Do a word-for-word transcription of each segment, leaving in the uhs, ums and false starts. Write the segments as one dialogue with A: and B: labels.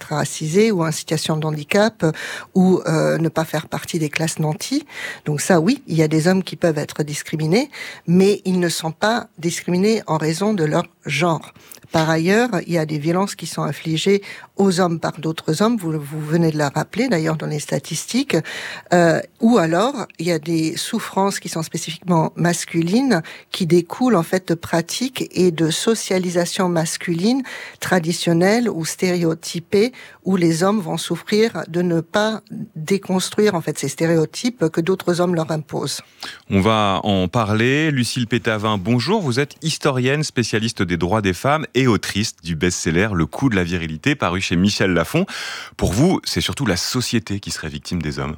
A: être racisé ou en situation de handicap ou euh, ne pas faire partie des classes nanties. Donc ça, oui, il y a des hommes qui peuvent être discriminés, mais ils ne sont pas discriminés en raison de leur genre. Par ailleurs, il y a des violences qui sont infligées aux hommes par d'autres hommes, vous, vous venez de la rappeler d'ailleurs dans les statistiques, euh, ou alors il y a des souffrances qui sont spécifiquement masculines, qui découlent en fait de pratiques et de socialisation masculine traditionnelle ou stéréotypée, où les hommes vont souffrir de ne pas déconstruire en fait ces stéréotypes que d'autres hommes leur imposent.
B: On va en parler. Lucille Pétavin, bonjour. Vous êtes historienne, spécialiste des droits des femmes et autrice du best-seller Le Coût de la virilité, paru chez Michel Lafon. Pour vous, c'est surtout la société qui serait victime des hommes.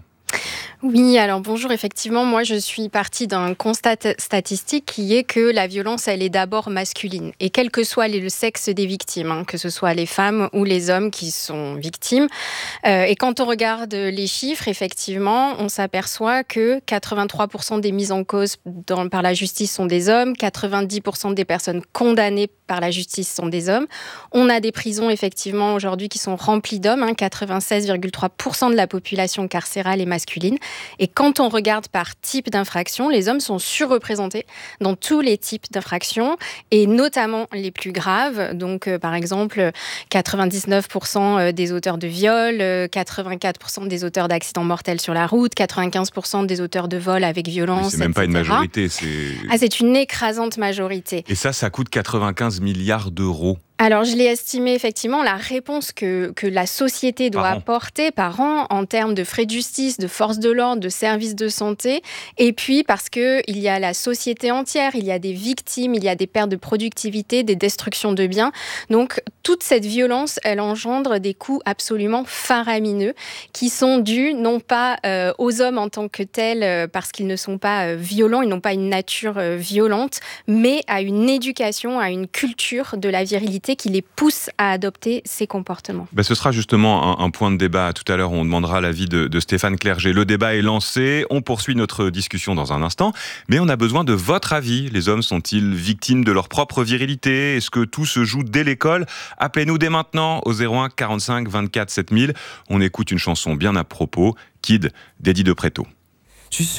C: Oui, alors bonjour, effectivement, moi je suis partie d'un constat statistique qui est que la violence, elle est d'abord masculine. Et quel que soit le sexe des victimes, hein, que ce soit les femmes ou les hommes qui sont victimes. Euh, et quand on regarde les chiffres, effectivement, on s'aperçoit que quatre-vingt-trois pour cent des mises en cause dans, par la justice sont des hommes, quatre-vingt-dix pour cent des personnes condamnées par la justice sont des hommes. On a des prisons, effectivement, aujourd'hui qui sont remplies d'hommes, hein, quatre-vingt-seize virgule trois pour cent de la population carcérale est masculine. Et quand on regarde par type d'infraction, les hommes sont surreprésentés dans tous les types d'infractions et notamment les plus graves. Donc, euh, par exemple, quatre-vingt-dix-neuf pour cent des auteurs de viol, euh, quatre-vingt-quatre pour cent des auteurs d'accidents mortels sur la route, quatre-vingt-quinze pour cent des auteurs de vol avec violence,
B: c'est même
C: et cetera.
B: Pas une majorité. C'est...
C: Ah, c'est une écrasante majorité.
B: Et ça, ça coûte quatre-vingt-quinze milliards d'euros.
C: Alors, je l'ai estimé, effectivement, la réponse que, que la société doit par apporter par an en termes de frais de justice, de forces de l'ordre, de services de santé. Et puis, parce qu'il y a la société entière, il y a des victimes, il y a des pertes de productivité, des destructions de biens. Donc, toute cette violence, elle engendre des coûts absolument faramineux qui sont dus, non pas euh, aux hommes en tant que tels, euh, parce qu'ils ne sont pas euh, violents, ils n'ont pas une nature euh, violente, mais à une éducation, à une culture de la virilité qui les pousse à adopter ces comportements.
B: Ben, ce sera justement un, un point de débat. Tout à l'heure, on demandera l'avis de, de Stéphane Clerget. Le débat est lancé. On poursuit notre discussion dans un instant. Mais on a besoin de votre avis. Les hommes sont-ils victimes de leur propre virilité ? Est-ce que tout se joue dès l'école ? Appelez-nous dès maintenant au zéro un quarante-cinq vingt-quatre sept mille. On écoute une chanson bien à propos. Kid d'Eddie de Pretto.